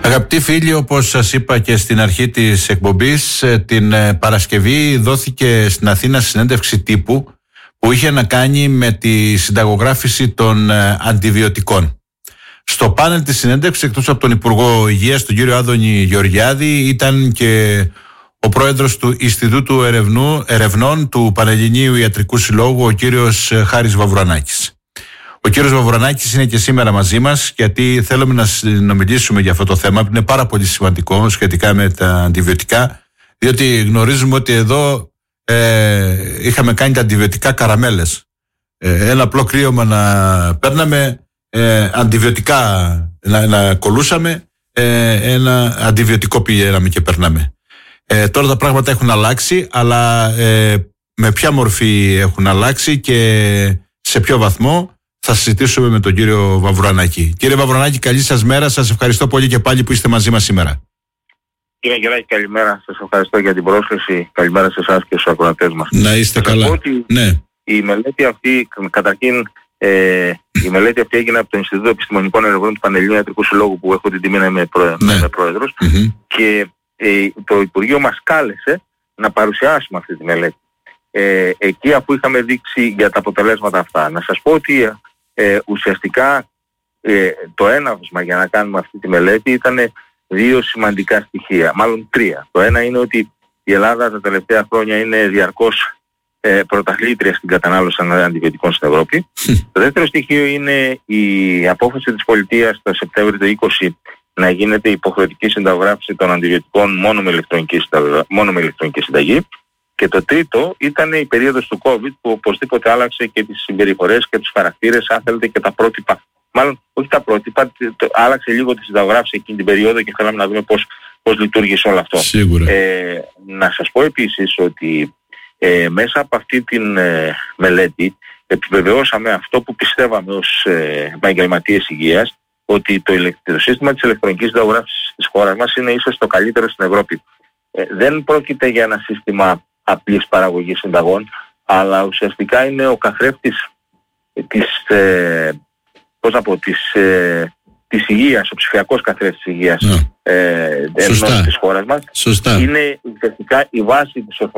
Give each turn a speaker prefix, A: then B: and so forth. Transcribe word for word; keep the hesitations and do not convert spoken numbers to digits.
A: Αγαπητοί φίλοι, όπως σας είπα και στην αρχή της εκπομπής, την Παρασκευή δόθηκε στην Αθήνα συνέντευξη τύπου που είχε να κάνει με τη συνταγογράφηση των αντιβιωτικών. Στο πάνελ της συνέντευξης, εκτός από τον Υπουργό Υγείας, τον κύριο Άδωνη Γεωργιάδη, ήταν και ο πρόεδρος του Ινστιτούτου Ερευνού, Ερευνών του Πανελληνίου Ιατρικού Συλλόγου, ο κύριος Χάρης Βαβουρανάκης. Ο κύριος Βαβουρανάκης είναι και σήμερα μαζί μας, γιατί θέλουμε να συνομιλήσουμε για αυτό το θέμα που είναι πάρα πολύ σημαντικό σχετικά με τα αντιβιωτικά, διότι γνωρίζουμε ότι εδώ ε, είχαμε κάνει τα αντιβιωτικά καραμέλες. Ε, ένα απλό κρύωμα να παίρναμε, ε, αντιβιωτικά να, να κολούσαμε, ε, ένα αντιβιωτικό πηγαίναμε και περνάμε. Ε, τώρα τα πράγματα έχουν αλλάξει, αλλά ε, με ποια μορφή έχουν αλλάξει και σε ποιο βαθμό θα συζητήσουμε με τον κύριο Βαβουρανάκη. Κύριε Βαβουρανάκη, καλή σας μέρα. Σας ευχαριστώ πολύ και πάλι που είστε μαζί μας σήμερα.
B: Κύριε Γεράκη, καλημέρα. Σας ευχαριστώ για την πρόσκληση. Καλημέρα σε εσάς και στους ακροατές μας.
A: Να είστε
B: θα
A: καλά.
B: Ότι
A: ναι.
B: Η μελέτη αυτή, καταρχήν, ε, η μελέτη αυτή έγινε από το Ινστιτούτο Επιστημονικών Ερευνών του Πανελληνίου Ιατρικού Συλλόγου, που έχω την τιμή να είμαι, πρό, ναι. είμαι πρόεδρος. Mm-hmm. Και ε, το Υπουργείο μας κάλεσε να παρουσιάσουμε αυτή τη μελέτη. Ε, εκεί, αφού είχαμε δείξει για τα αποτελέσματα αυτά, να σας πω ότι Ε, ουσιαστικά ε, το έναυσμα για να κάνουμε αυτή τη μελέτη ήταν δύο σημαντικά στοιχεία, μάλλον τρία. Το ένα είναι ότι η Ελλάδα τα τελευταία χρόνια είναι διαρκώς ε, πρωταθλήτρια στην κατανάλωση αντιβιωτικών στην Ευρώπη. Το δεύτερο στοιχείο είναι η απόφαση της πολιτείας το Σεπτέμβριο του είκοσι να γίνεται υποχρεωτική συνταγογράφηση των αντιβιωτικών μόνο με ηλεκτρονική, μόνο με ηλεκτρονική συνταγή. Και το τρίτο ήταν η περίοδος του COVID, που οπωσδήποτε άλλαξε και τις συμπεριφορές και τους χαρακτήρες, αν θέλετε, και τα πρότυπα. Μάλλον όχι τα πρότυπα, το, άλλαξε λίγο τη συνταγογράφηση εκείνη την περίοδο και θέλαμε να δούμε πώς, πώς λειτουργήσε όλο αυτό.
A: Σίγουρα.
B: Ε, να σας πω επίσης ότι ε, μέσα από αυτή την ε, μελέτη επιβεβαιώσαμε αυτό που πιστεύαμε ως ε, επαγγελματίες υγείας, ότι το, το σύστημα της ηλεκτρονικής συνταγογράφησης της χώρας μας είναι ίσως το καλύτερο στην Ευρώπη. Ε, δεν πρόκειται για ένα σύστημα απλής παραγωγής συνταγών, αλλά ουσιαστικά είναι ο καθρέφτης της, ε, πώς να πω, της, ε, της υγείας, ο ψηφιακός καθρέφτης της υγείας, yeah. ε, ενός της χώρας μας.
A: Σωστά.
B: Είναι ουσιαστικά η βάση της